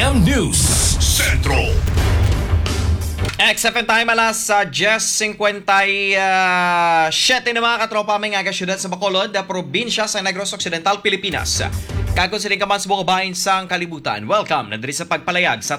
XFM News Centro. XFM time alas 10:57 na mga katropa may nga syudad sa Bacolod, probinsya sa Negros Occidental, Pilipinas. Kakonsiling ka man sa buong bahin sa kalibutan. Welcome na diri sa pagpalayag sa